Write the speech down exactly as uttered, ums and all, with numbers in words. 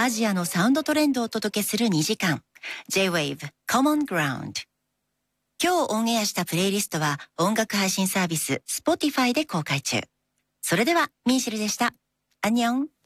アジアのサウンドトレンドをお届けするにじかん J-Wave Common Ground。今日オンエアしたプレイリストは音楽配信サービス Spotify で公開中。それではミーシェルでした。アンニョン。